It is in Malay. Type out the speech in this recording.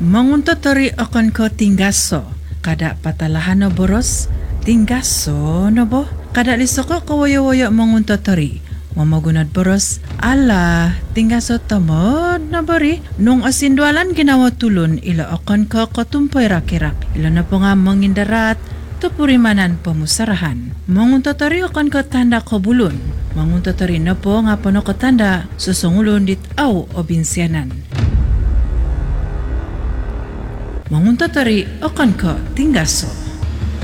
Manguntatari akan ko tinggaso. Kada patalahan na boros, tinggaso na bo. Kada lisoko kawayo-wayo manguntatari. Mamagunad boros, ala, tinggaso tamad na bari. Nung asindwalan ginawa tulon, ila akan ka katumpay rakirak. Ila na po nga mangindarat, tupurimanan pamusarahan. Manguntatari akan ka tanda kabulon. Manguntatari na po nga pano katanda, susungulon dit aw o binsyanan. Manguntatari akan ka tinggaso.